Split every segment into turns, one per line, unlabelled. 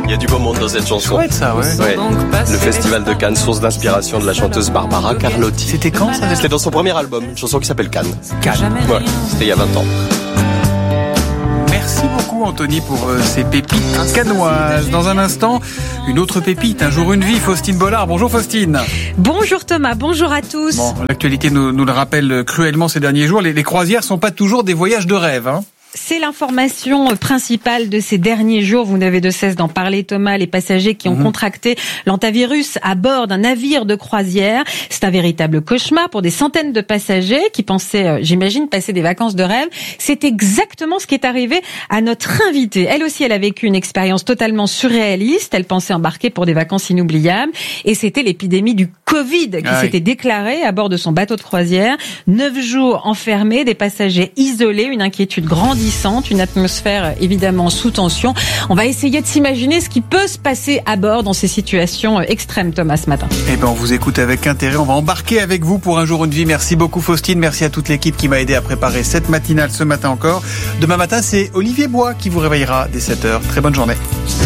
Il y a du beau monde dans cette chanson.
Chouette ça, ouais.
Ouais. Le festival de Cannes, source d'inspiration de la chanteuse Barbara Carlotti.
C'était quand ça?
C'était dans son premier album, une chanson qui s'appelle Cannes.
Cannes.
Ouais, c'était il y a 20 ans.
Merci beaucoup Anthony pour ces pépites cannoises. Dans un instant, une autre pépite, Un jour une vie, Faustine Bollard. Bonjour Faustine.
Bonjour Thomas, bonjour à tous.
Bon, l'actualité nous le rappelle cruellement ces derniers jours. Les croisières sont pas toujours des voyages de rêve, hein.
C'est l'information principale de ces derniers jours. Vous n'avez de cesse d'en parler, Thomas. Les passagers qui ont contracté l'hantavirus à bord d'un navire de croisière. C'est un véritable cauchemar pour des centaines de passagers qui pensaient, j'imagine, passer des vacances de rêve. C'est exactement ce qui est arrivé à notre invitée. Elle aussi, elle a vécu une expérience totalement surréaliste. Elle pensait embarquer pour des vacances inoubliables. Et c'était l'épidémie du Covid qui s'était déclarée à bord de son bateau de croisière. 9 jours enfermés, des passagers isolés, une inquiétude grandissante, une atmosphère évidemment sous tension. On va essayer de s'imaginer ce qui peut se passer à bord dans ces situations extrêmes, Thomas, ce matin.
Eh ben, on vous écoute avec intérêt. On va embarquer avec vous pour Un jour une vie. Merci beaucoup Faustine. Merci à toute l'équipe qui m'a aidé à préparer cette matinale ce matin encore. Demain matin, c'est Olivier Bois qui vous réveillera dès 7h. Très bonne journée.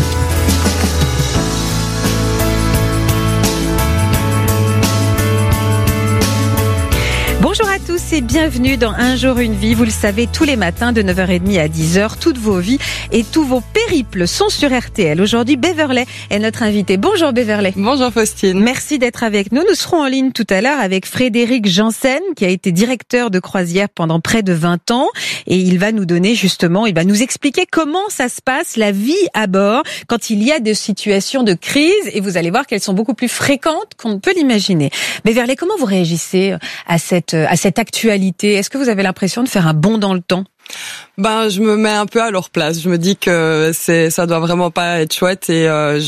Bonjour à tous et bienvenue dans Un jour une vie. Vous le savez, tous les matins de 9h30 à 10h, toutes vos vies et tous vos périples sont sur RTL. Aujourd'hui, Beverley est notre invité. Bonjour Beverley.
Bonjour Faustine.
Merci d'être avec nous. Nous serons en ligne tout à l'heure avec Frédéric Janssen, qui a été directeur de croisière pendant près de 20 ans. Et il va nous donner justement, il va nous expliquer comment ça se passe, la vie à bord, quand il y a des situations de crise. Et vous allez voir qu'elles sont beaucoup plus fréquentes qu'on ne peut l'imaginer. Beverley, comment vous réagissez à cette actualité? Est-ce que vous avez l'impression de faire un bond dans le temps?
Ben, je me mets un peu à leur place. Je me dis que ça doit vraiment pas être chouette et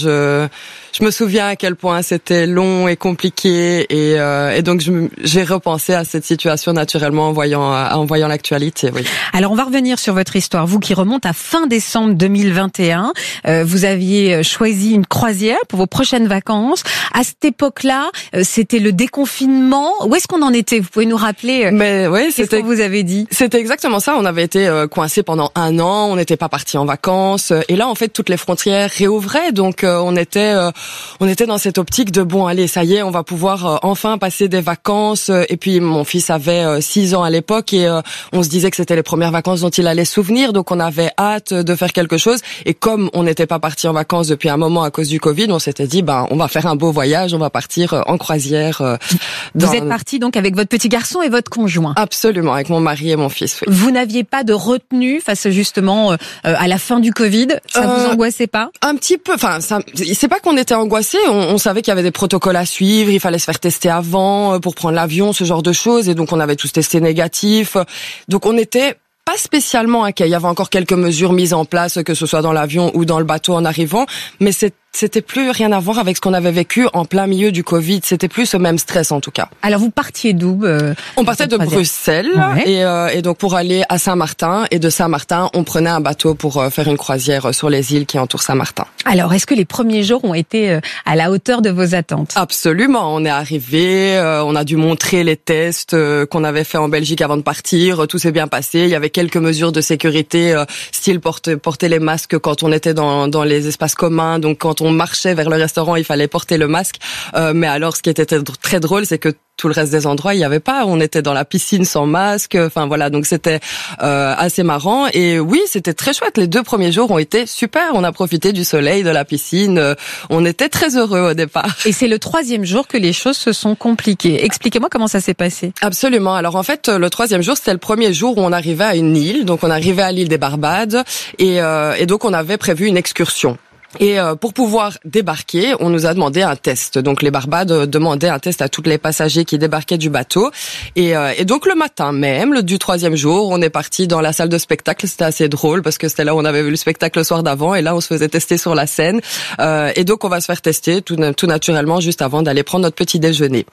je me souviens à quel point c'était long et compliqué et donc j'ai repensé à cette situation naturellement en voyant l'actualité. Oui.
Alors on va revenir sur votre histoire, vous qui remonte à fin décembre 2021. Vous aviez choisi une croisière pour vos prochaines vacances. À cette époque-là, c'était le déconfinement. Où est-ce qu'on en était? Vous pouvez nous rappeler?
Mais oui,
qu'est-ce qu'on vous avait dit?
C'était exactement ça. On avait été coincés pendant 1 an. On n'était pas partis en vacances. Et là, en fait, toutes les frontières réouvraient. Donc on était dans cette optique de bon, allez, ça y est, on va pouvoir enfin passer des vacances. Et puis mon fils avait 6 ans à l'époque et on se disait que c'était les premières vacances dont il allait se souvenir. Donc on avait hâte de faire quelque chose. Et comme on n'était pas parti en vacances depuis un moment à cause du Covid, on s'était dit, on va faire un beau voyage, on va partir en croisière.
Vous êtes partis donc avec votre petit garçon et votre conjoint?
Absolument, avec mon mari et mon fils. Oui.
Vous n'aviez pas de retenue face justement à la fin du Covid? Ça vous angoissait pas?
Un petit peu. Enfin, c'est pas qu'on était angoissés. On savait qu'il y avait des protocoles à suivre. Il fallait se faire tester avant pour prendre l'avion, ce genre de choses. Et donc on avait tous testé négatif. Donc on était pas spécialement inquiets. Il y avait encore quelques mesures mises en place, que ce soit dans l'avion ou dans le bateau en arrivant. Mais c'était plus rien à voir avec ce qu'on avait vécu en plein milieu du Covid. C'était plus ce même stress en tout cas.
Alors vous partiez d'où?
On partait de Bruxelles et donc pour aller à Saint-Martin. Et de Saint-Martin, on prenait un bateau pour faire une croisière sur les îles qui entourent Saint-Martin.
Alors est-ce que les premiers jours ont été à la hauteur de vos attentes?
Absolument. On est arrivé, on a dû montrer les tests qu'on avait fait en Belgique avant de partir. Tout s'est bien passé. Il y avait quelques mesures de sécurité, style porter les masques quand on était dans les espaces communs. Donc quand on marchait vers le restaurant, il fallait porter le masque. Mais alors, ce qui était très drôle, c'est que tout le reste des endroits, il y avait pas. On était dans la piscine sans masque. Enfin voilà, donc c'était assez marrant. Et oui, c'était très chouette. Les 2 premiers jours ont été super. On a profité du soleil, de la piscine. On était très heureux au départ.
Et c'est le 3e jour que les choses se sont compliquées. Expliquez-moi comment ça s'est passé.
Absolument. Alors en fait, le 3e jour, c'était le premier jour où on arrivait à une île. Donc on arrivait à l'île des Barbades et donc on avait prévu une excursion. Et pour pouvoir débarquer, on nous a demandé un test. Donc les Barbades demandaient un test à tous les passagers qui débarquaient du bateau. Et donc le matin même, du 3e jour, on est parti dans la salle de spectacle. C'était assez drôle parce que c'était là où on avait vu le spectacle le soir d'avant. Et là, on se faisait tester sur la scène. Et donc on va se faire tester tout naturellement juste avant d'aller prendre notre petit déjeuner.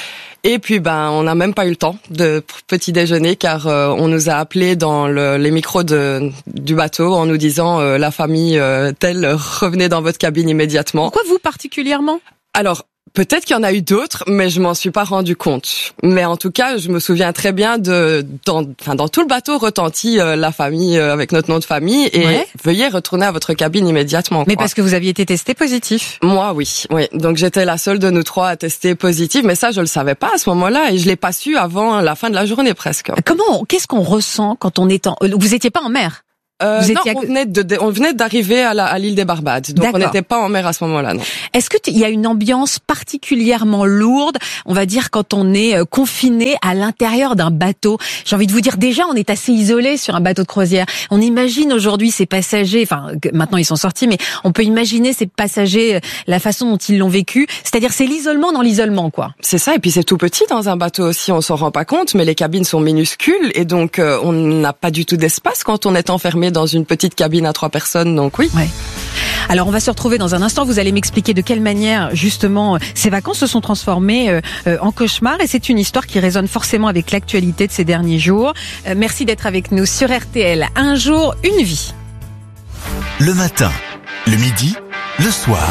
Et puis on n'a même pas eu le temps de petit déjeuner car on nous a appelés dans les micros du bateau en nous disant la famille telle revenez dans votre cabine immédiatement.
Pourquoi vous particulièrement?
Alors Peut-être qu'il y en a eu d'autres, mais je m'en suis pas rendu compte. Mais en tout cas, je me souviens très bien dans tout le bateau retentit la famille avec notre nom de famille et veuillez retourner à votre cabine immédiatement.
Mais parce que vous aviez été testé positif.
Moi, oui. Donc j'étais la seule de nous trois à tester positif, mais ça je le savais pas à ce moment-là et je l'ai pas su avant la fin de la journée presque.
Qu'est-ce qu'on ressent quand on est vous étiez pas en mer?
Non, on venait d'arriver à l'île des Barbades, donc on n'était pas en mer à ce moment-là, non.
Est-ce que il y a une ambiance particulièrement lourde, on va dire, quand on est confiné à l'intérieur d'un bateau? J'ai envie de vous dire, déjà, on est assez isolé sur un bateau de croisière. On imagine aujourd'hui ces passagers, maintenant ils sont sortis, mais on peut imaginer ces passagers, la façon dont ils l'ont vécu. C'est-à-dire, c'est l'isolement dans l'isolement, quoi.
C'est ça, et puis c'est tout petit dans un bateau aussi, on s'en rend pas compte, mais les cabines sont minuscules, et donc on n'a pas du tout d'espace quand on est enfermé dans une petite cabine à 3 personnes, donc oui.
Ouais. Alors on va se retrouver dans un instant, vous allez m'expliquer de quelle manière justement ces vacances se sont transformées en cauchemar, et c'est une histoire qui résonne forcément avec l'actualité de ces derniers jours. Merci d'être avec nous sur RTL. Un jour, une vie.
Le matin, le midi, le soir.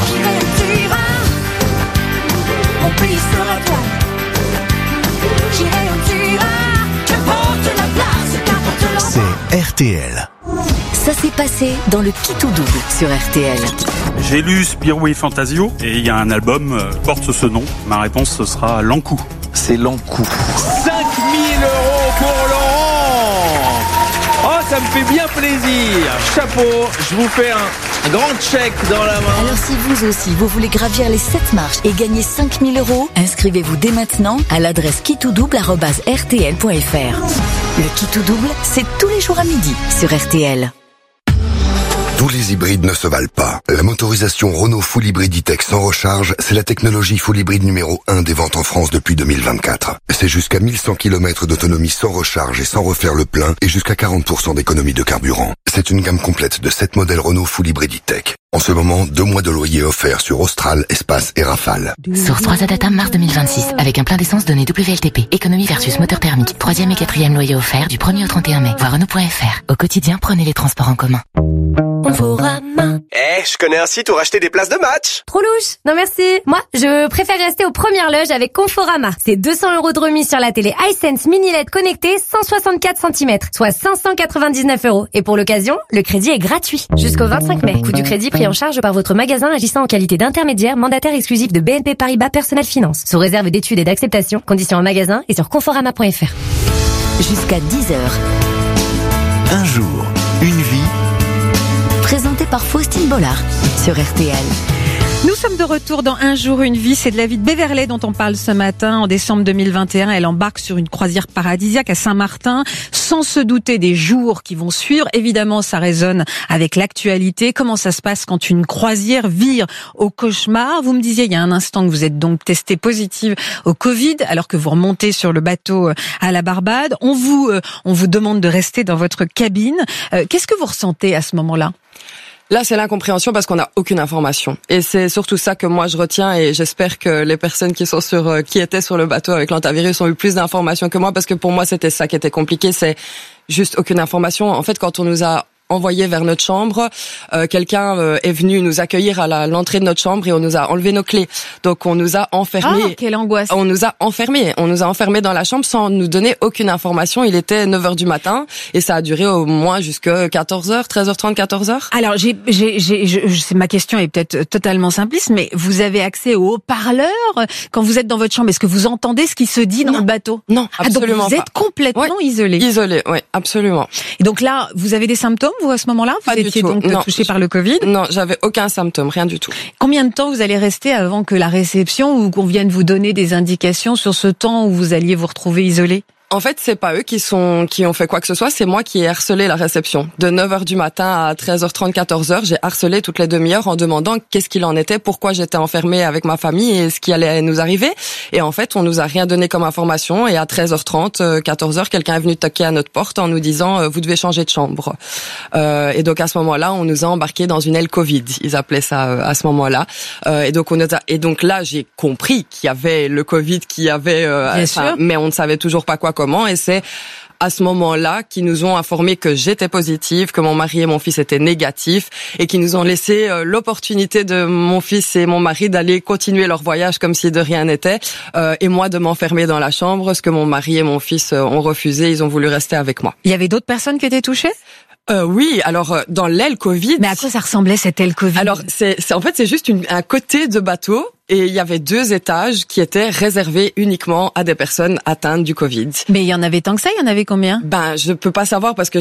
Mon pays sera toi. J'irai où tu iras, qu'importe la place, qu'importe l'endroit.
C'est RTL.
Ça s'est passé dans le Qui tout double sur RTL.
J'ai lu Spirou et Fantasio et il y a un album porte ce nom. Ma réponse ce sera L'Ankou.
C'est L'Ankou.
5 000 € pour Laurent. Oh, ça me fait bien plaisir. Chapeau, je vous fais un grand chèque dans la main.
Alors si vous aussi, vous voulez gravir les 7 marches et gagner 5 000 €, inscrivez-vous dès maintenant à l'adresse quitoudouble@rtl.fr. Le Qui tout double, c'est tous les jours à midi sur RTL.
Tous les hybrides ne se valent pas. La motorisation Renault Full Hybrid E-Tech sans recharge, c'est la technologie Full Hybrid numéro 1 des ventes en France depuis 2024. C'est jusqu'à 1100 km d'autonomie sans recharge et sans refaire le plein et jusqu'à 40% d'économie de carburant. C'est une gamme complète de 7 modèles Renault Full Hybrid E-Tech. En ce moment, 2 mois de loyer offerts sur Austral, Espace et Rafale.
Source 3 Adata mars 2026, avec un plein d'essence donné WLTP. Économie versus moteur thermique. 3e et 4e loyer offert du 1er au 31 mai. Voir Renault.fr. Au quotidien, prenez les transports en commun.
Conforama.
Je connais un site où racheter des places de match.
Trop louche. Non merci. Moi, je préfère rester aux premières loges avec Conforama. C'est 200 € de remise sur la télé iSense Mini LED connectée 164 cm, soit 599 €. Et pour l'occasion, le crédit est gratuit. Jusqu'au 25 mai. Coût du crédit pris en charge par votre magasin agissant en qualité d'intermédiaire mandataire exclusif de BNP Paribas Personnel Finance. Sous réserve d'études et d'acceptation. Conditions en magasin et sur conforama.fr.
Jusqu'à 10h.
Un jour, une vie.
Présenté par Faustine Bollard sur RTL.
Nous sommes de retour dans Un jour, une vie. C'est de la vie de Beverley dont on parle ce matin. En décembre 2021, elle embarque sur une croisière paradisiaque à Saint-Martin, sans se douter des jours qui vont suivre. Évidemment, ça résonne avec l'actualité. Comment ça se passe quand une croisière vire au cauchemar? Vous me disiez il y a un instant que vous êtes donc testée positive au Covid, alors que vous remontez sur le bateau à la Barbade. On vous demande de rester dans votre cabine. Qu'est-ce que vous ressentez à ce moment-là?
Là, c'est l'incompréhension parce qu'on n'a aucune information. Et c'est surtout ça que moi je retiens, et j'espère que les personnes qui étaient sur le bateau avec l'antivirus ont eu plus d'informations que moi, parce que pour moi c'était ça qui était compliqué, c'est juste aucune information. En fait, quand on nous a envoyé vers notre chambre, quelqu'un est venu nous accueillir à l'entrée de notre chambre et on nous a enlevé nos clés. Donc on nous a enfermés.
Ah, quelle angoisse.
On nous a enfermés dans la chambre sans nous donner aucune information. Il était 9h du matin et ça a duré au moins jusqu'à 14h, 13h30, 14h.
Alors ma question est peut-être totalement simpliste, mais vous avez accès au haut-parleur quand vous êtes dans votre chambre? Est-ce que vous entendez ce qui se dit dans le bateau?
Non, absolument
donc vous êtes complètement isolé.
Isolé, oui, absolument.
Et donc là, vous avez des symptômes, vous, à ce moment-là? Vous étiez donc touché par le Covid?
Non, j'avais aucun symptôme, rien du tout.
Combien de temps vous allez rester avant que la réception ou qu'on vienne vous donner des indications sur ce temps où vous alliez vous retrouver isolé?
En fait, c'est pas eux qui ont fait quoi que ce soit, c'est moi qui ai harcelé la réception. De 9h du matin à 13h30, 14h, j'ai harcelé toutes les demi-heures en demandant qu'est-ce qu'il en était, pourquoi j'étais enfermée avec ma famille et ce qui allait nous arriver. Et en fait, on nous a rien donné comme information, et à 13h30, 14h, quelqu'un est venu toquer à notre porte en nous disant vous devez changer de chambre. Et donc à ce moment-là, on nous a embarqués dans une aile Covid, ils appelaient ça à ce moment-là. Et donc là, j'ai compris qu'il y avait le Covid, mais on ne savait toujours pas comment, et c'est à ce moment-là qui nous ont informé que j'étais positive, que mon mari et mon fils étaient négatifs et qui nous ont laissé l'opportunité de mon fils et mon mari d'aller continuer leur voyage comme si de rien n'était et moi de m'enfermer dans la chambre, ce que mon mari et mon fils ont refusé, ils ont voulu rester avec moi.
Il y avait d'autres personnes qui étaient touchées ?
Oui, alors dans l'aile Covid.
Mais à quoi ça ressemblait cette aile Covid ?
Alors c'est juste un côté de bateau. Et il y avait 2 étages qui étaient réservés uniquement à des personnes atteintes du Covid.
Mais il y en avait tant que ça, il y en avait combien ?
Je peux pas savoir parce que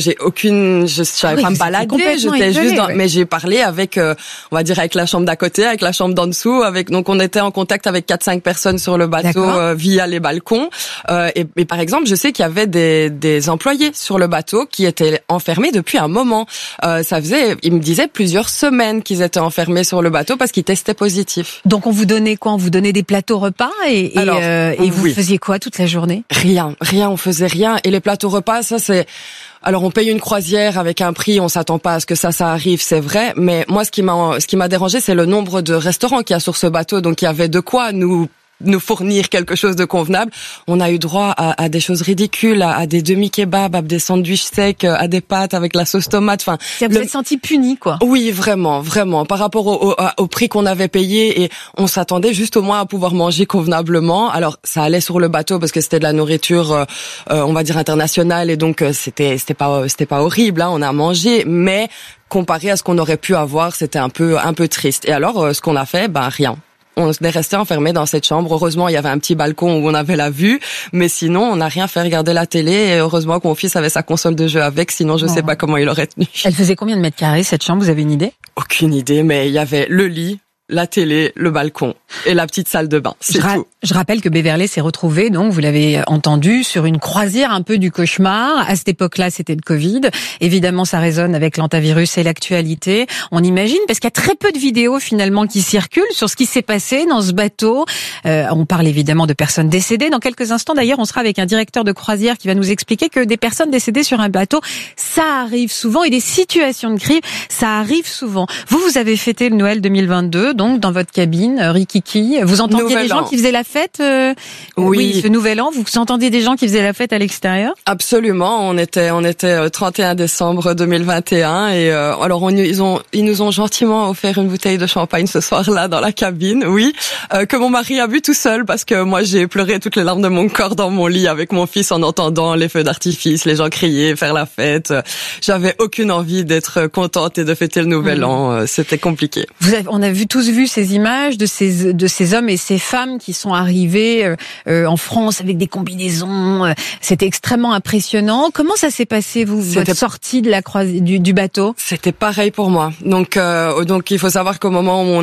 je savais pas me balader, j'étais juste mais j'ai parlé avec, on va dire avec la chambre d'à côté, avec la chambre d'en dessous, donc on était en contact avec 4-5 personnes sur le bateau via les balcons. Et par exemple, je sais qu'il y avait des employés sur le bateau qui étaient enfermés depuis un moment. Ils me disaient plusieurs semaines qu'ils étaient enfermés sur le bateau parce qu'ils testaient positifs.
Donc on vous donnait quoi ? On vous donnait des plateaux repas et vous faisiez quoi toute la journée ?
Rien, on faisait rien. Et les plateaux repas, ça c'est... Alors on paye une croisière avec un prix, on s'attend pas à ce que ça arrive, c'est vrai. Mais moi, ce qui m'a dérangé, c'est le nombre de restaurants qu'il y a sur ce bateau. Donc il y avait de quoi nous fournir quelque chose de convenable. On a eu droit à des choses ridicules, à des demi-kebabs, à des sandwichs secs, à des pâtes avec la sauce tomate. Enfin,
vous êtes senti puni, quoi.
Oui, vraiment. Par rapport au prix qu'on avait payé, et on s'attendait juste au moins à pouvoir manger convenablement. Alors, ça allait sur le bateau parce que c'était de la nourriture, on va dire internationale, et donc c'était pas horrible. Hein, on a mangé, mais comparé à ce qu'on aurait pu avoir, c'était un peu triste. Et alors, ce qu'on a fait, rien. On est resté enfermés dans cette chambre. Heureusement, il y avait un petit balcon où on avait la vue, mais sinon, on n'a rien fait, regarder la télé. Et heureusement que mon fils avait sa console de jeu avec, sinon je sais pas comment il aurait tenu.
Elle faisait combien de mètres carrés cette chambre ? Vous avez une idée ?
Aucune idée, mais il y avait le lit, la télé, le balcon et la petite salle de bain. C'est tout.
Je rappelle que Beverley s'est retrouvé, donc vous l'avez entendu, sur une croisière un peu du cauchemar. À cette époque-là, c'était le Covid. Évidemment, ça résonne avec l'antivirus et l'actualité. On imagine, parce qu'il y a très peu de vidéos finalement qui circulent sur ce qui s'est passé dans ce bateau. On parle évidemment de personnes décédées. Dans quelques instants, d'ailleurs, on sera avec un directeur de croisière qui va nous expliquer que des personnes décédées sur un bateau, ça arrive souvent, et des situations de crise, ça arrive souvent. Vous avez fêté le Noël 2022, donc dans votre cabine, Rikiki. Vous entendiez des gens qui faisaient la fête
oui,
ce nouvel an, vous entendiez des gens qui faisaient la fête à l'extérieur ?
Absolument, on était 31 décembre 2021 et alors ils nous ont gentiment offert une bouteille de champagne ce soir-là dans la cabine, oui, que mon mari a bu tout seul parce que moi j'ai pleuré toutes les larmes de mon corps dans mon lit avec mon fils en entendant les feux d'artifice, les gens crier, faire la fête. J'avais aucune envie d'être contente et de fêter le nouvel an, c'était compliqué.
On a tous vu ces images de ces hommes et ces femmes qui sont arrivés en France avec des combinaisons. C'était extrêmement impressionnant. Comment ça s'est passé, votre sortie de du bateau ?
C'était pareil pour moi. Donc il faut savoir qu'au moment où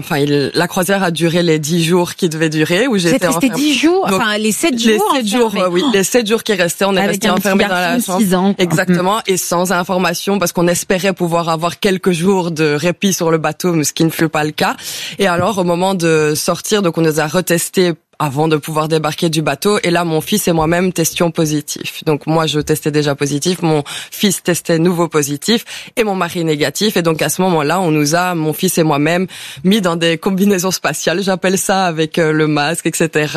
la croisière a duré les 10 jours qui devaient durer, où j'étais
enfermée. C'était 10 jours, donc, les 7 jours.
Les 7 jours, oui, les 7 jours qui restaient, on est restés enfermés dans la chambre.
6 ans,
exactement, et sans information parce qu'on espérait pouvoir avoir quelques jours de répit sur le bateau, mais ce qui ne fut pas le cas. Et alors, au moment de sortir, donc on nous a retesté avant de pouvoir débarquer du bateau. Et là, mon fils et moi-même testions positif. Donc moi, je testais déjà positif, mon fils testait nouveau positif et mon mari négatif. Et donc à ce moment-là, on nous a, mon fils et moi-même, mis dans des combinaisons spatiales. J'appelle ça avec le masque, etc.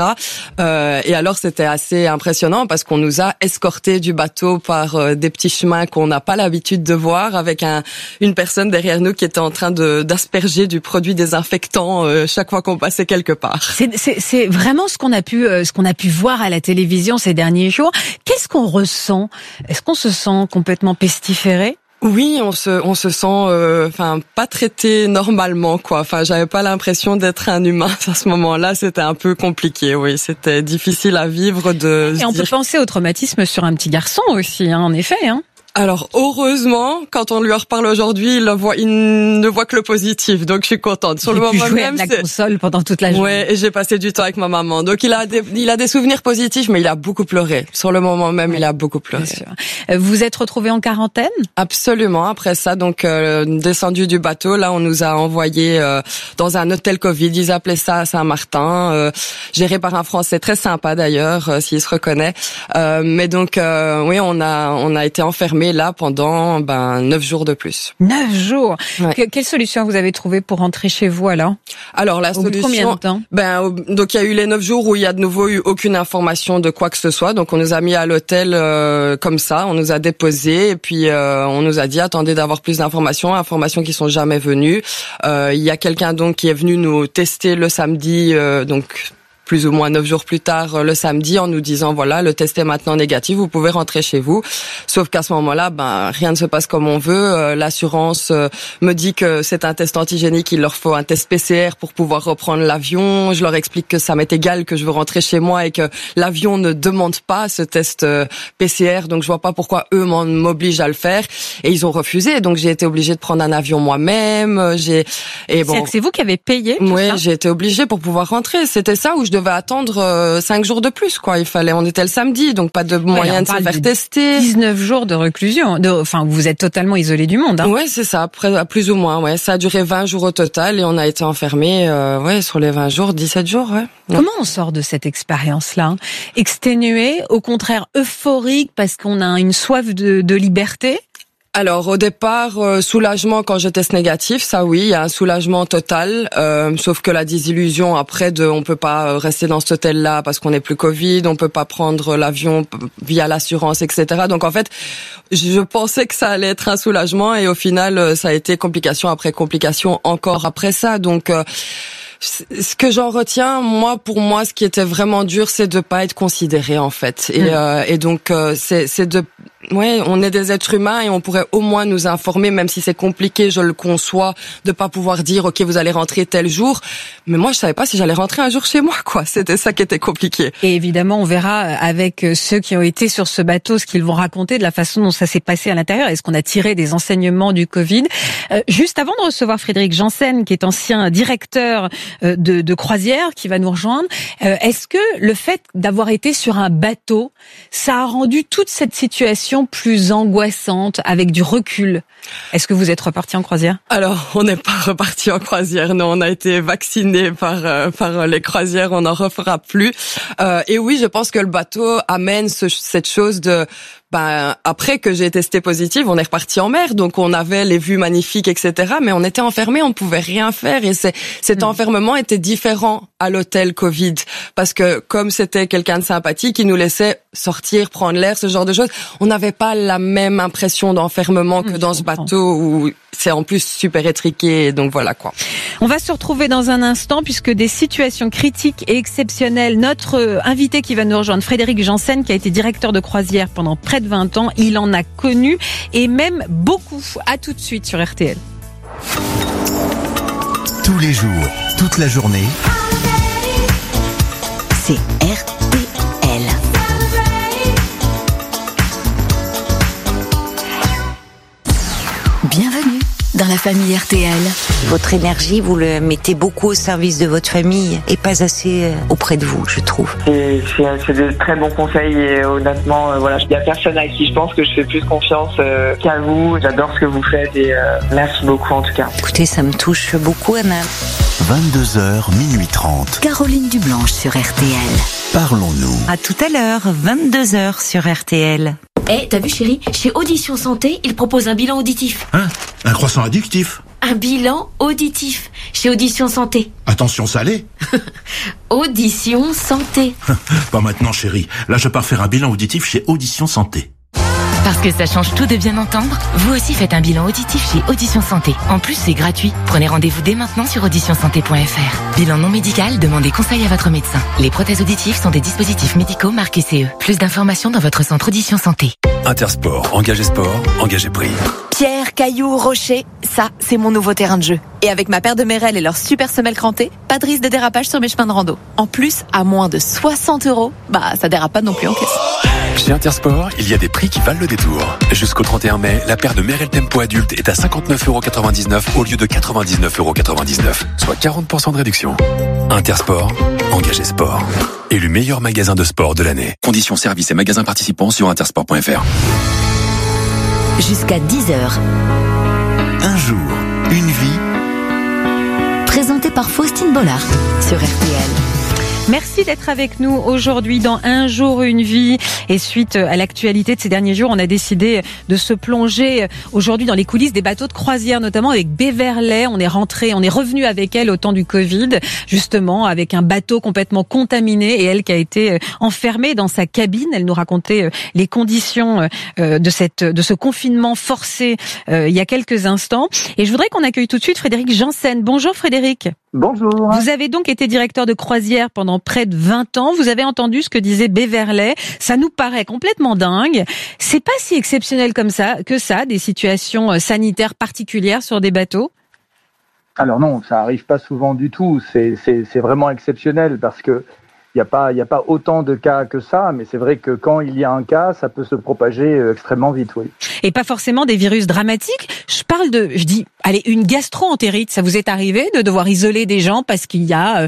Et alors, c'était assez impressionnant parce qu'on nous a escortés du bateau par des petits chemins qu'on n'a pas l'habitude de voir, avec une personne derrière nous qui était en train d'asperger du produit désinfectant chaque fois qu'on passait quelque part.
C'est vraiment ce qu'on a pu voir à la télévision ces derniers jours. Qu'est-ce qu'on ressent ? Est-ce qu'on se sent complètement pestiféré ?
Oui, on se sent pas traité normalement, quoi. Enfin, j'avais pas l'impression d'être un humain à ce moment-là, c'était un peu compliqué, oui, c'était difficile à vivre
Et on peut penser au traumatisme sur un petit garçon aussi, en effet, hein.
Alors, heureusement, quand on lui en reparle aujourd'hui, il ne voit que le positif, donc je suis contente. Sur le moment
jouer
même,
à la console pendant toute la journée.
Ouais, et j'ai passé du temps avec ma maman. Donc il a des souvenirs positifs, mais il a beaucoup pleuré. Sur le moment même, il a beaucoup pleuré.
Bien sûr. Vous êtes retrouvés en quarantaine ?
Absolument. Après ça, donc descendu du bateau, là, on nous a envoyés dans un hôtel Covid. Ils appelaient ça à Saint-Martin, géré par un Français très sympa d'ailleurs, s'il se reconnaît. Mais donc, oui, on a été enfermés enfermés là pendant 9 jours de plus.
9 jours.
Ouais.
Quelle solution vous avez trouvée pour rentrer chez vous alors?
Alors la solution,
combien de temps?
Donc il y a eu les 9 jours où il y a de nouveau eu aucune information de quoi que ce soit. Donc on nous a mis à l'hôtel comme ça, on nous a déposés et puis on nous a dit attendez d'avoir plus d'informations qui sont jamais venues. Il y a quelqu'un donc qui est venu nous tester le samedi, donc plus ou moins 9 jours plus tard, le samedi, en nous disant voilà, le test est maintenant négatif, vous pouvez rentrer chez vous. Sauf qu'à ce moment-là, rien ne se passe comme on veut. L'assurance me dit que c'est un test antigénique, il leur faut un test PCR pour pouvoir reprendre l'avion. Je leur explique que ça m'est égal, que je veux rentrer chez moi et que l'avion ne demande pas ce test PCR, donc je vois pas pourquoi eux m'obligent à le faire. Et ils ont refusé, donc j'ai été obligée de prendre un avion moi-même.
C'est vous qui avez payé?
Oui, j'ai été obligée pour pouvoir rentrer. C'était ça où je devais attendre 5 jours de plus, quoi. On était le samedi, donc pas de moyen de se faire tester.
19 jours de reclusion. Vous êtes totalement isolé du monde, hein.
Ouais, c'est ça, plus ou moins, ouais. Ça a duré 20 jours au total et on a été enfermés, sur les 20 jours, 17 jours, ouais.
Comment on sort de cette expérience-là? Exténué, au contraire euphorique parce qu'on a une soif de liberté?
Alors au départ, soulagement quand je teste négatif, ça oui, il y a un soulagement total, sauf que la désillusion après on peut pas rester dans cet hôtel-là parce qu'on n'est plus Covid, on peut pas prendre l'avion via l'assurance, etc. Donc en fait, je pensais que ça allait être un soulagement et au final, ça a été complication après complication encore après ça. Donc ce que j'en retiens, pour moi, ce qui était vraiment dur, c'est de pas être considéré en fait. Et donc on est des êtres humains et on pourrait au moins nous informer, même si c'est compliqué, je le conçois, de pas pouvoir dire ok vous allez rentrer tel jour. Mais moi je savais pas si j'allais rentrer un jour chez moi, quoi. C'était ça qui était compliqué.
Et évidemment on verra avec ceux qui ont été sur ce bateau ce qu'ils vont raconter de la façon dont ça s'est passé à l'intérieur. Est-ce qu'on a tiré des enseignements du Covid? Juste avant de recevoir Frédéric Janssen, qui est ancien directeur de croisière, qui va nous rejoindre, est-ce que le fait d'avoir été sur un bateau, ça a rendu toute cette situation plus angoissante, avec du recul? Est-ce que vous êtes reparti en croisière? Alors,
on n'est pas reparti en croisière, non, on a été vaccinés par les croisières, on n'en refera plus. Et oui, je pense que le bateau amène cette chose de... après que j'ai testé positive, on est reparti en mer, donc on avait les vues magnifiques, etc. Mais on était enfermés, on pouvait rien faire et cet enfermement était différent à l'hôtel Covid parce que comme c'était quelqu'un de sympathique, il nous laissait sortir, prendre l'air, ce genre de choses. On n'avait pas la même impression d'enfermement que dans ce bateau où c'est en plus super étriqué, donc voilà quoi.
On va se retrouver dans un instant puisque des situations critiques et exceptionnelles. Notre invité qui va nous rejoindre, Frédéric Janssen, qui a été directeur de croisière pendant près de 20 ans, il en a connu et même beaucoup. À tout de suite sur RTL.
Tous les jours, toute la journée,
c'est RTL. Bienvenue dans la famille RTL.
Votre énergie, vous le mettez beaucoup au service de votre famille et pas assez auprès de vous, je trouve.
C'est de très bons conseils et honnêtement, il y a personne à qui je pense que je fais plus confiance qu'à vous. J'adore ce que vous faites et merci beaucoup en tout cas.
Écoutez, ça me touche beaucoup, Anna.
22h, minuit 30.
Caroline Dublanche sur RTL.
Parlons-nous.
À tout à l'heure, 22h sur RTL.
T'as vu chérie, chez Audition Santé, ils proposent un bilan auditif.
Hein? Un croissant addictif?
Un bilan auditif, chez Audition Santé.
Attention salé?
Audition Santé.
Pas maintenant chérie, là je pars faire un bilan auditif chez Audition Santé.
Parce que ça change tout de bien entendre, vous aussi faites un bilan auditif chez Audition Santé. En plus, c'est gratuit. Prenez rendez-vous dès maintenant sur auditionsanté.fr. Bilan non médical, demandez conseil à votre médecin. Les prothèses auditives sont des dispositifs médicaux marqués CE. Plus d'informations dans votre centre Audition Santé.
Intersport, engagé sport, engagé prix.
Pierre, cailloux, rocher, ça, c'est mon nouveau terrain de jeu. Et avec ma paire de Merrell et leur super semelle crantée, pas de risque de dérapage sur mes chemins de rando. En plus, à moins de 60 €, ça dérape pas non plus en caisse.
Chez Intersport, il y a des prix qui valent le détour. Jusqu'au 31 mai, la paire de Merrell Tempo adulte est à 59,99 € au lieu de 99,99 €, soit 40% de réduction. Intersport, engagé sport. Élu meilleur magasin de sport de l'année. Conditions, services et magasins participants sur intersport.fr.
Jusqu'à 10h.
Un jour, une vie.
Présenté par Faustine Bollard sur RTL.
Merci d'être avec nous aujourd'hui dans Un jour, une vie. Et suite à l'actualité de ces derniers jours, on a décidé de se plonger aujourd'hui dans les coulisses des bateaux de croisière, notamment avec Beverley. On est revenu avec elle au temps du Covid, justement, avec un bateau complètement contaminé et elle qui a été enfermée dans sa cabine. Elle nous racontait les conditions de ce confinement forcé il y a quelques instants. Et je voudrais qu'on accueille tout de suite Frédéric Janssen. Bonjour Frédéric.
Bonjour.
Vous avez donc été directeur de croisière pendant près de 20 ans. Vous avez entendu ce que disait Beverley. Ça nous paraît complètement dingue. C'est pas si exceptionnel comme ça, des situations sanitaires particulières sur des bateaux?
Alors non, ça arrive pas souvent du tout. C'est vraiment exceptionnel parce que il y a pas autant de cas que ça, mais c'est vrai que quand il y a un cas, ça peut se propager extrêmement vite, oui.
Et pas forcément des virus dramatiques. Allez, une gastro-entérite, ça vous est arrivé de devoir isoler des gens parce qu'il y a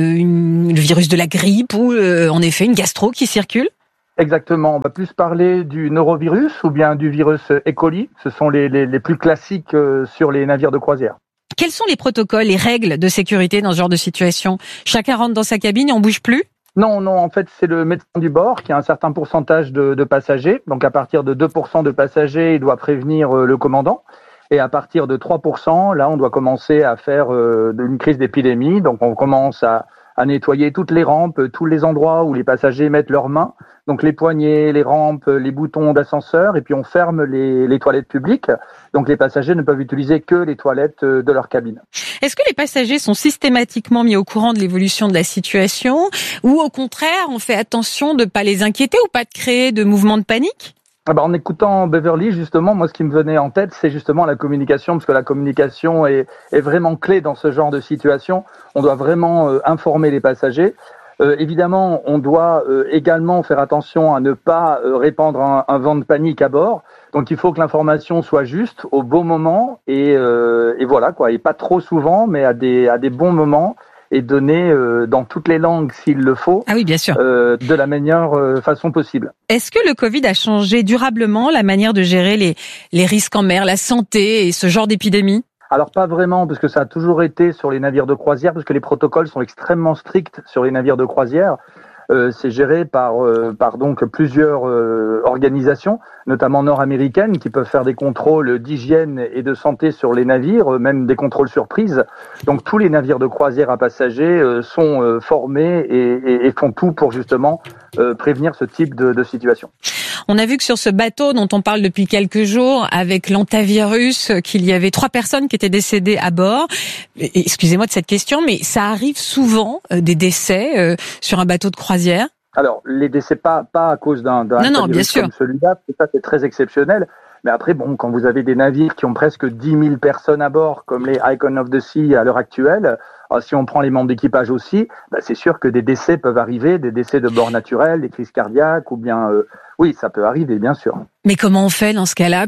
le virus de la grippe ou en effet une gastro qui circule?
Exactement. On va plus parler du norovirus ou bien du virus E. coli. Ce sont les plus classiques sur les navires de croisière.
Quels sont les protocoles, les règles de sécurité dans ce genre de situation? Chacun rentre dans sa cabine et on bouge plus?
Non, en fait, c'est le médecin du bord qui a un certain pourcentage de passagers. Donc, à partir de 2% de passagers, il doit prévenir le commandant. Et à partir de 3%, là, on doit commencer à faire une crise d'épidémie. Donc, on commence à nettoyer toutes les rampes, tous les endroits où les passagers mettent leurs mains. Donc, les poignées, les rampes, les boutons d'ascenseur. Et puis, on ferme les toilettes publiques. Donc, les passagers ne peuvent utiliser que les toilettes de leur cabine.
Est-ce que les passagers sont systématiquement mis au courant de l'évolution de la situation? Ou au contraire, on fait attention de ne pas les inquiéter ou pas de créer de mouvements de panique?
En écoutant Beverley, justement, moi, ce qui me venait en tête, c'est justement la communication, parce que la communication est vraiment clé dans ce genre de situation. On doit vraiment informer les passagers. Évidemment, on doit également faire attention à ne pas répandre un vent de panique à bord. Donc, il faut que l'information soit juste, au bon moment, et voilà, quoi. Et pas trop souvent, mais à des bons moments. Et donner dans toutes les langues s'il le faut.
Ah oui, bien sûr.
De la meilleure façon possible.
Est-ce que le Covid a changé durablement la manière de gérer les risques en mer, la santé et ce genre d'épidémie?
Alors pas vraiment, parce que ça a toujours été sur les navires de croisière, parce que les protocoles sont extrêmement stricts sur les navires de croisière. C'est géré par donc plusieurs organisations, notamment nord-américaines, qui peuvent faire des contrôles d'hygiène et de santé sur les navires, même des contrôles surprises. Donc tous les navires de croisière à passagers sont formés et font tout pour justement prévenir ce type de situation.
On a vu que sur ce bateau dont on parle depuis quelques jours, avec l'antavirus, qu'il y avait 3 personnes qui étaient décédées à bord. Excusez-moi de cette question, mais ça arrive souvent des décès sur un bateau de croisière? Alors,
les décès pas à cause d'un virus comme celui-là, ça c'est très exceptionnel. Mais après, quand vous avez des navires qui ont presque 10 000 personnes à bord, comme les Icon of the Sea à l'heure actuelle, si on prend les membres d'équipage aussi, c'est sûr que des décès peuvent arriver, des décès de mort naturelle, des crises cardiaques, ou bien, oui, ça peut arriver, bien sûr.
Mais comment on fait dans ce cas-là?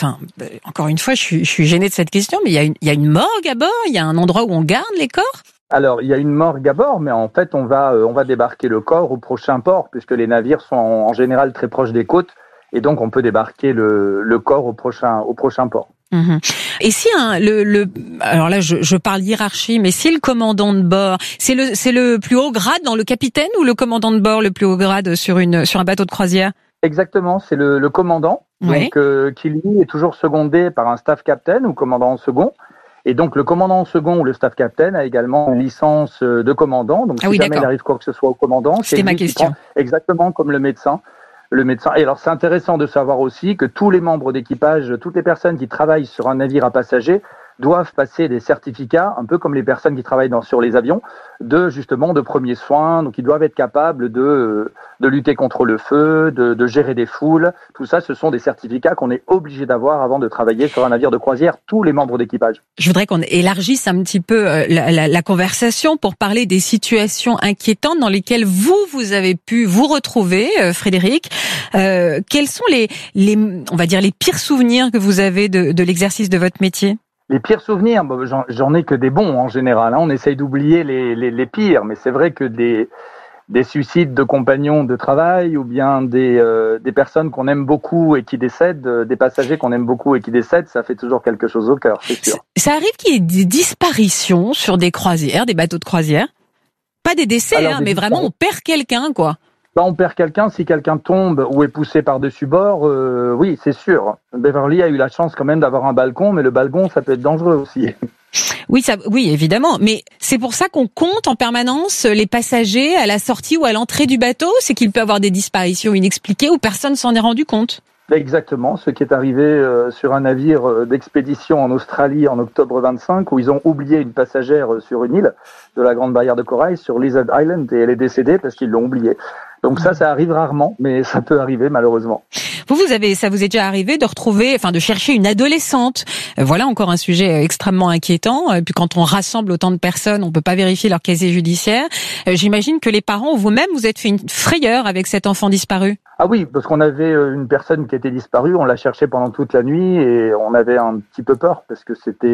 Encore une fois, je suis gênée de cette question, mais il y a une morgue à bord? Il y a un endroit où on garde les corps?
Alors, il y a une morgue à bord, mais en fait, on va débarquer le corps au prochain port, puisque les navires sont en général très proches des côtes. Et donc, on peut débarquer le corps au prochain port.
Mmh. Et si alors là, je parle hiérarchie, mais si le commandant de bord, c'est le plus haut grade dans le capitaine ou le commandant de bord le plus haut grade sur un bateau de croisière?
Exactement, c'est le commandant,
oui.
Donc qui lui est toujours secondé par un staff captain ou commandant en second. Et donc, le commandant en second ou le staff captain a également une licence de commandant. Donc, si jamais il arrive quoi que ce soit au commandant,
c'était ma question.
Exactement comme le médecin. Et alors, c'est intéressant de savoir aussi que tous les membres d'équipage, toutes les personnes qui travaillent sur un navire à passagers doivent passer des certificats, un peu comme les personnes qui travaillent sur les avions, de premiers soins. Donc, ils doivent être capables de lutter contre le feu, de gérer des foules. Tout ça, ce sont des certificats qu'on est obligé d'avoir avant de travailler sur un navire de croisière, tous les membres d'équipage.
Je voudrais qu'on élargisse un petit peu la conversation pour parler des situations inquiétantes dans lesquelles vous avez pu vous retrouver, Frédéric. Quels sont on va dire, les pires souvenirs que vous avez de l'exercice de votre métier?
Les pires souvenirs, j'en ai que des bons en général. On essaye d'oublier les pires, mais c'est vrai que des suicides de compagnons de travail ou bien des personnes qu'on aime beaucoup et qui décèdent, des passagers qu'on aime beaucoup et qui décèdent, ça fait toujours quelque chose au cœur, c'est sûr.
Ça arrive qu'il y ait des disparitions sur des croisières, des bateaux de croisière? Pas des décès, mais vraiment on perd quelqu'un, quoi.
On perd quelqu'un, si quelqu'un tombe ou est poussé par-dessus bord, oui, c'est sûr. Beverly a eu la chance quand même d'avoir un balcon, mais le balcon, ça peut être dangereux aussi.
Oui, évidemment. Mais c'est pour ça qu'on compte en permanence les passagers à la sortie ou à l'entrée du bateau. C'est qu'il peut y avoir des disparitions inexpliquées où personne s'en est rendu compte.
Exactement, ce qui est arrivé sur un navire d'expédition en Australie en octobre 25, où ils ont oublié une passagère sur une île de la Grande Barrière de Corail, sur Lizard Island, et elle est décédée parce qu'ils l'ont oubliée. Donc ça arrive rarement, mais ça peut arriver malheureusement.
Ça vous est déjà arrivé de chercher une adolescente. Voilà encore un sujet extrêmement inquiétant. Et puis quand on rassemble autant de personnes, on peut pas vérifier leur casier judiciaire. J'imagine que les parents ou vous-même, vous êtes fait une frayeur avec cet enfant disparu.
Ah oui, parce qu'on avait une personne qui était disparue, on l'a cherchée pendant toute la nuit et on avait un petit peu peur parce que c'était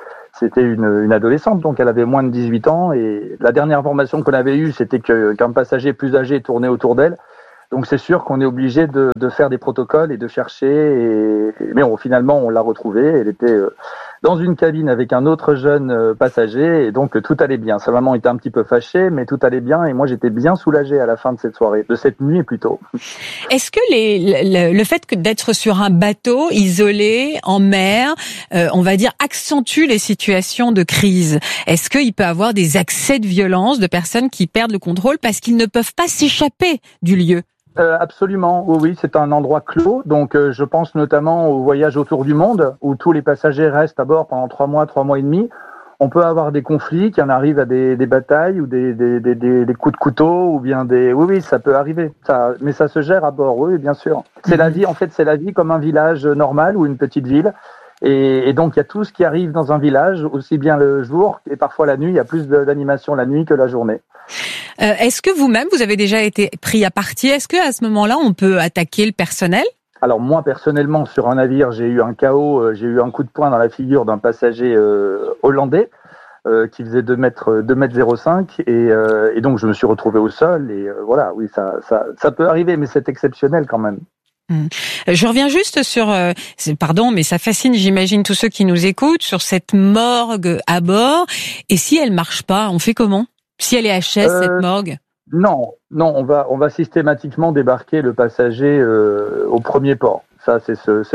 une adolescente, donc elle avait moins de 18 ans et la dernière information qu'on avait eue, c'était qu'un passager plus âgé tournait autour d'elle. Donc c'est sûr qu'on est obligé de faire des protocoles et de chercher. Mais finalement, on l'a retrouvée. Elle était dans une cabine avec un autre jeune passager et donc tout allait bien. Sa maman était un petit peu fâchée, mais tout allait bien et moi j'étais bien soulagé à la fin de cette soirée, de cette nuit plutôt.
Est-ce que le fait d'être sur un bateau isolé en mer, on va dire, accentue les situations de crise? Est-ce qu'il peut y avoir des accès de violence de personnes qui perdent le contrôle parce qu'ils ne peuvent pas s'échapper du lieu?
Absolument, oui, c'est un endroit clos, donc je pense notamment au voyage autour du monde où tous les passagers restent à bord pendant 3 mois et demi. On peut avoir des conflits qui en arrivent à des batailles ou des coups de couteau ou bien oui, ça peut arriver. Mais ça se gère à bord, oui, bien sûr. C'est la vie, en fait, c'est la vie comme un village normal ou une petite ville. Et donc, il y a tout ce qui arrive dans un village, aussi bien le jour et parfois la nuit. Il y a plus d'animation la nuit que la journée.
Est-ce que vous-même, vous avez déjà été pris à partie? Est-ce que à ce moment-là, on peut attaquer le personnel? Alors moi, personnellement, sur un navire, j'ai eu un KO, j'ai eu un coup de poing dans la figure d'un passager hollandais qui faisait 2,05 m et donc je me suis retrouvé au sol et voilà, oui, ça peut arriver, mais c'est exceptionnel quand même. Je reviens juste sur, pardon, mais ça fascine, j'imagine, tous ceux qui nous écoutent, sur cette morgue à bord. Et si elle marche pas, on fait comment? Si elle est HS, cette morgue? Non, on va systématiquement débarquer le passager au premier port. Ça, c'est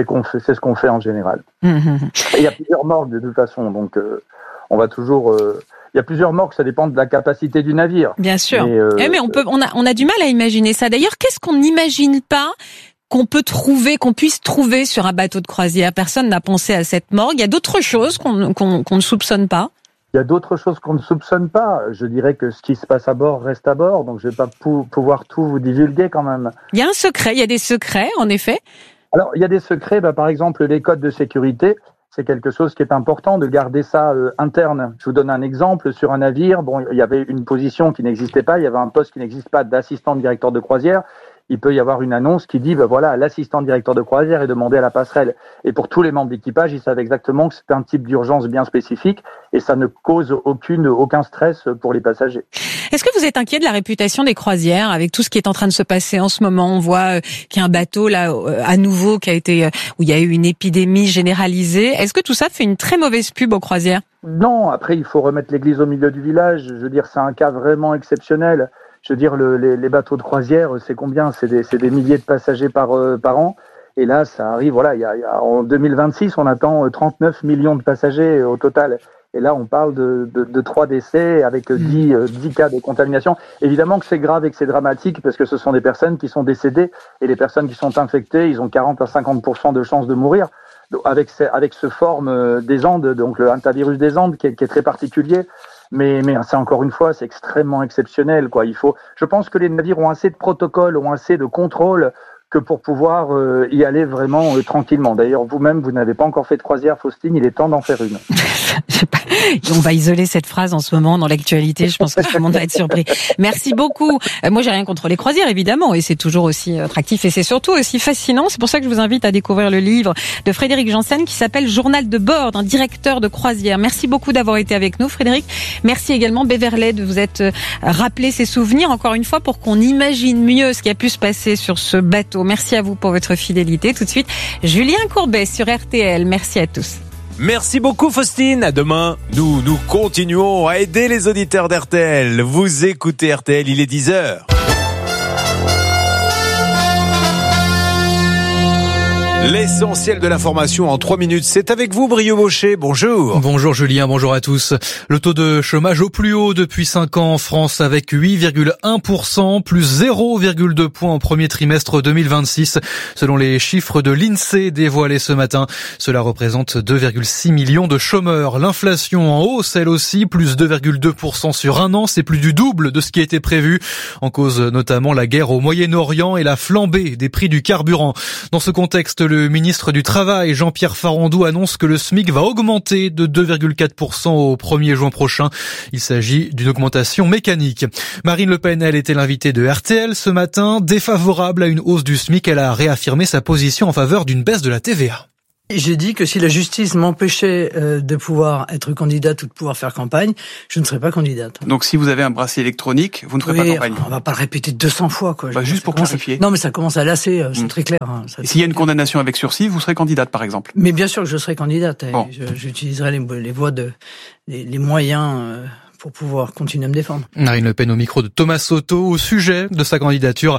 ce qu'on fait en général. Et il y a plusieurs morgues de toute façon, donc on va toujours. Il y a plusieurs morgues, ça dépend de la capacité du navire. Bien sûr. Mais on a du mal à imaginer ça. D'ailleurs, qu'est-ce qu'on n'imagine pas qu'on puisse trouver sur un bateau de croisière? Personne n'a pensé à cette morgue. Il y a d'autres choses qu'on ne soupçonne pas. Il y a d'autres choses qu'on ne soupçonne pas. Je dirais que ce qui se passe à bord reste à bord, donc je ne vais pas pouvoir tout vous divulguer quand même. Il y a un secret, il y a des secrets, en effet. Alors, il y a des secrets, par exemple, les codes de sécurité. C'est quelque chose qui est important de garder ça interne. Je vous donne un exemple. Sur un navire, il y avait une position qui n'existait pas, il y avait un poste qui n'existe pas d'assistant directeur de croisière. Il peut y avoir une annonce qui dit, voilà, l'assistant directeur de croisière est demandé à la passerelle. Et pour tous les membres d'équipage, ils savent exactement que c'est un type d'urgence bien spécifique et ça ne cause aucun stress pour les passagers. Est-ce que vous êtes inquiet de la réputation des croisières avec tout ce qui est en train de se passer en ce moment? On voit qu'il y a un bateau là à nouveau où il y a eu une épidémie généralisée. Est-ce que tout ça fait une très mauvaise pub aux croisières? Non, après il faut remettre l'église au milieu du village. Je veux dire, c'est un cas vraiment exceptionnel. Je veux dire, les bateaux de croisière, c'est combien? C'est des milliers de passagers par an. Et là, ça arrive, voilà, en 2026, on attend 39 millions de passagers au total. Et là, on parle de 3 décès avec 10 cas de contamination. Évidemment que c'est grave et que c'est dramatique parce que ce sont des personnes qui sont décédées et les personnes qui sont infectées, ils ont 40 à 50% de chances de mourir. Avec ce forme des Andes, donc le hantavirus des Andes, qui est très particulier. Mais c'est encore une fois, c'est extrêmement exceptionnel, quoi. Je pense que les navires ont assez de protocoles, ont assez de contrôles que pour pouvoir y aller vraiment tranquillement. D'ailleurs, vous-même, vous n'avez pas encore fait de croisière, Faustine, il est temps d'en faire une. On va isoler cette phrase en ce moment dans l'actualité, je pense que tout le monde va être surpris. Merci beaucoup. Moi, j'ai rien contre les croisières, évidemment, et c'est toujours aussi attractif et c'est surtout aussi fascinant. C'est pour ça que je vous invite à découvrir le livre de Frédéric Janssen qui s'appelle Journal de bord d'un directeur de croisière. Merci beaucoup d'avoir été avec nous, Frédéric. Merci également, Beverley, de vous être rappelé ces souvenirs, encore une fois, pour qu'on imagine mieux ce qui a pu se passer sur ce bateau. Merci à vous pour votre fidélité. Tout de suite, Julien Courbet sur RTL. Merci à tous.
Merci beaucoup Faustine, à demain. Nous continuons à aider les auditeurs d'RTL. Vous écoutez RTL, il est 10h. L'essentiel de l'information en 3 minutes, c'est avec vous Brio Bochet, bonjour.
Bonjour Julien, bonjour à tous. Le taux de chômage au plus haut depuis 5 ans en France avec 8,1%, plus 0,2 points en premier trimestre 2026, selon les chiffres de l'INSEE dévoilés ce matin. Cela représente 2,6 millions de chômeurs. L'inflation en hausse, elle aussi, plus 2,2% sur un an, c'est plus du double de ce qui était prévu. En cause notamment la guerre au Moyen-Orient et la flambée des prix du carburant. Dans ce contexte, le ministre du Travail, Jean-Pierre Farandou, annonce que le SMIC va augmenter de 2,4% au 1er juin prochain. Il s'agit d'une augmentation mécanique. Marine Le Pen, elle, était l'invitée de RTL ce matin. Défavorable à une hausse du SMIC, elle a réaffirmé sa position en faveur d'une baisse de la TVA.
J'ai dit que si la justice m'empêchait de pouvoir être candidate ou de pouvoir faire campagne, je ne serais pas candidate.
Donc si vous avez un bracelet électronique, vous ne ferez pas campagne.
On va pas le répéter 200 fois, quoi.
Juste pour clarifier.
Non, mais ça commence à lasser, c'est très clair. Hein.
Et s'il y a une condamnation avec sursis, vous serez candidate, par exemple?
Mais bien sûr que je serai candidate.
Bon.
J'utiliserai les voies les moyens pour pouvoir continuer à me défendre.
Marine Le Pen au micro de Thomas Soto au sujet de sa candidature,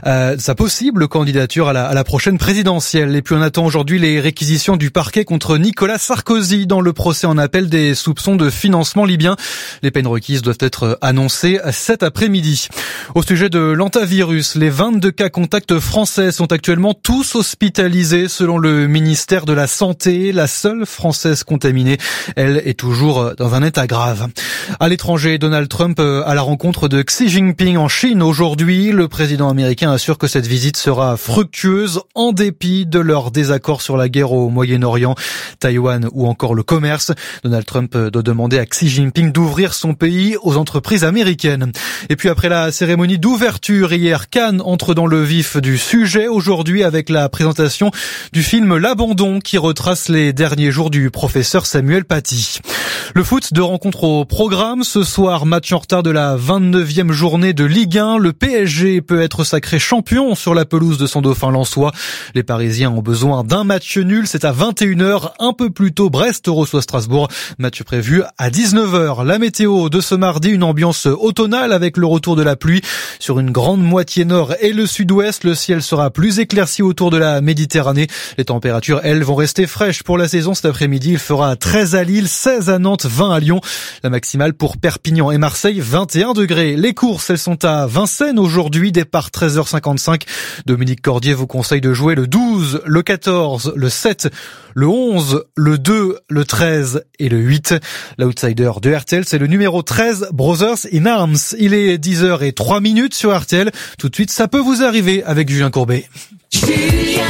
sa possible candidature à la prochaine présidentielle. Et puis on attend aujourd'hui les réquisitions du parquet contre Nicolas Sarkozy dans le procès en appel des soupçons de financement libyen. Les peines requises doivent être annoncées cet après-midi. Au sujet de l'antavirus, les 22 cas contacts français sont actuellement tous hospitalisés selon le ministère de la Santé. La seule Française contaminée, elle, est toujours dans un état grave. À l'étranger, Donald Trump à la rencontre de Xi Jinping en Chine aujourd'hui. Le président américain assure que cette visite sera fructueuse en dépit de leur désaccord sur la guerre au Moyen-Orient, Taïwan ou encore le commerce. Donald Trump doit demander à Xi Jinping d'ouvrir son pays aux entreprises américaines. Et puis après la cérémonie d'ouverture hier, Cannes entre dans le vif du sujet aujourd'hui avec la présentation du film L'Abandon qui retrace les derniers jours du professeur Samuel Paty. Le foot, de rencontres au programme. Ce soir, match en retard de la 29e journée de Ligue 1. Le PSG peut être sacré champion sur la pelouse de son dauphin lensois. Les Parisiens ont besoin d'un match nul. C'est à 21h. Un peu plus tôt, Brest reçoit Strasbourg. Match prévu à 19h. La météo de ce mardi, une ambiance automnale avec le retour de la pluie sur une grande moitié nord et le sud-ouest. Le ciel sera plus éclairci autour de la Méditerranée. Les températures, elles, vont rester fraîches pour la saison. Cet après-midi, il fera 13 à Lille, 16 à Nantes, 20 à Lyon. La maximale pour Perpignan et Marseille, 21 degrés. Les courses, elles sont à Vincennes aujourd'hui, départ 13h55. Dominique Cordier vous conseille de jouer le 12, le 14, le 7, le 11, le 2, le 13 et le 8. L'outsider de RTL, c'est le numéro 13, Brothers in Arms. Il est 10h03 sur RTL. Tout de suite, ça peut vous arriver avec Julien Courbet.
Julien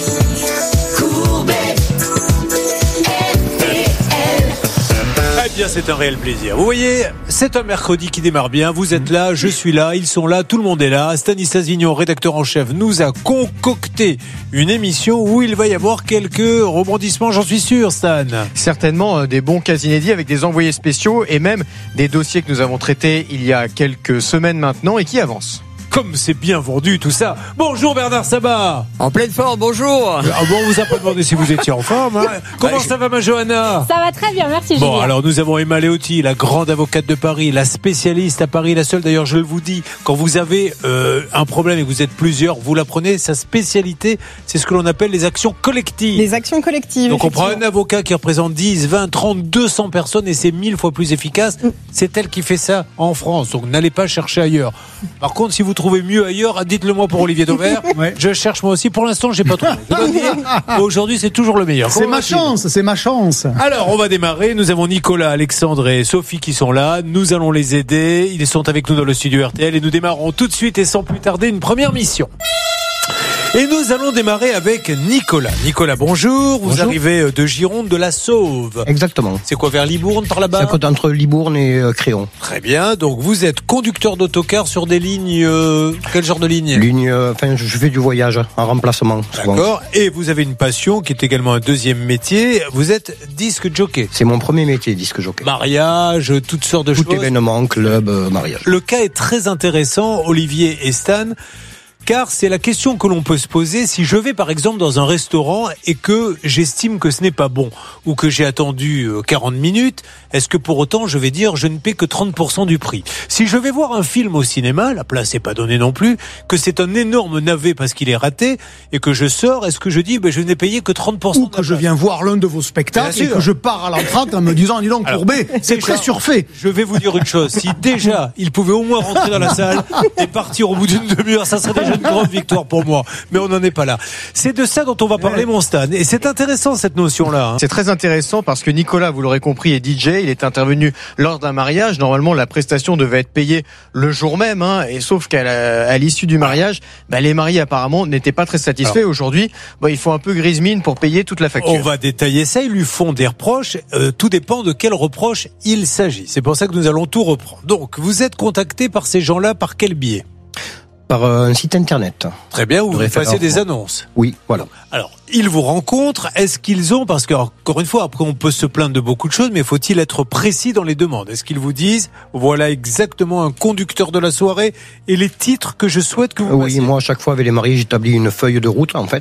Courbet.
Eh bien, c'est un réel plaisir. Vous voyez, c'est un mercredi qui démarre bien. Vous êtes là, je suis là, ils sont là, tout le monde est là. Stanislas Vignon, rédacteur en chef, nous a concocté une émission où il va y avoir quelques rebondissements, j'en suis sûr, Stan.
Certainement des bons cas inédits avec des envoyés spéciaux et même des dossiers que nous avons traités il y a quelques semaines maintenant et qui avancent.
Comme c'est bien vendu tout ça. Bonjour Bernard Sabat.
En pleine forme, bonjour.
Ah bon, on vous a pas demandé si vous étiez en forme, hein. Comment ça va ma Johanna?
Ça va très bien, merci
Bon,
Julien.
alors nous avons Emma Leotti, la grande avocate de Paris, la spécialiste à Paris, la seule d'ailleurs, je le vous dis, quand vous avez un problème et que vous êtes plusieurs, vous la prenez, sa spécialité, c'est ce que l'on appelle les actions collectives.
Les actions collectives.
Donc on prend un avocat qui représente 10, 20, 30, 200 personnes et c'est 1000 fois plus efficace. C'est elle qui fait ça en France, donc n'allez pas chercher ailleurs. Par contre, si vous trouvez mieux ailleurs, dites-le moi pour Olivier Dauvert. Ouais. Je cherche moi aussi. Pour l'instant, j'ai pas trouvé. Je dois dire, aujourd'hui, c'est toujours le meilleur.
C'est ma chance, c'est ma chance.
Alors, on va démarrer. Nous avons Nicolas, Alexandre et Sophie qui sont là. Nous allons les aider. Ils sont avec nous dans le studio RTL et nous démarrons tout de suite et sans plus tarder une première mission. Et nous allons démarrer avec Nicolas. Nicolas, bonjour. Vous arrivez de Gironde, de la Sauve.
Exactement.
C'est quoi, vers Libourne, par là-bas?
C'est entre Libourne et Créon.
Très bien. Donc, vous êtes conducteur d'autocar sur des lignes... quel genre de ligne?
Je fais du voyage en remplacement. Souvent.
D'accord. Et vous avez une passion qui est également un deuxième métier. Vous êtes disque jockey.
C'est mon premier métier, disque jockey.
Mariage, toutes sortes de choses.
Tout événement, club, mariage.
Le cas est très intéressant, Olivier et Stan. car c'est la question que l'on peut se poser si je vais par exemple dans un restaurant et que j'estime que ce n'est pas bon ou que j'ai attendu 40 minutes, est-ce que pour autant je vais dire je ne paie que 30% du prix? Si je vais voir un film au cinéma, la place n'est pas donnée non plus, que c'est un énorme navet parce qu'il est raté et que je sors, est-ce que je dis je n'ai payé que 30%?
Ou que je viens voir l'un de vos spectacles et que je pars à l'entracte en me disant dis donc Courbet, c'est très surfait.
Je vais vous dire une chose, si déjà il pouvait au moins rentrer dans la salle et partir au bout d'une demi-heure, ça serait déjà une grande victoire pour moi. Mais on n'en est pas là. C'est de ça dont on va parler, mon Stan. Et c'est intéressant cette notion-là.
C'est très intéressant parce que Nicolas, vous l'aurez compris, est DJ. Il est intervenu lors d'un mariage. Normalement, la prestation devait être payée le jour même. Et sauf qu'à l'issue du mariage, les mariés apparemment n'étaient pas très satisfaits. Aujourd'hui, il faut un peu grise mine pour payer toute la facture.
On va détailler ça. Ils lui font des reproches. Tout dépend de quel reproche il s'agit. C'est pour ça que nous allons tout reprendre. Donc, vous êtes contacté par ces gens-là par quel biais?
Par un site internet.
Très bien, vous passez des annonces.
Oui, voilà.
Alors, ils vous rencontrent. Est-ce qu'ils ont, parce que encore une fois, après on peut se plaindre de beaucoup de choses, mais faut-il être précis dans les demandes? Est-ce qu'ils vous disent, voilà exactement un conducteur de la soirée et les titres que je souhaite que vous passiez?
Oui, moi à chaque fois avec les mariés, j'établis une feuille de route en fait.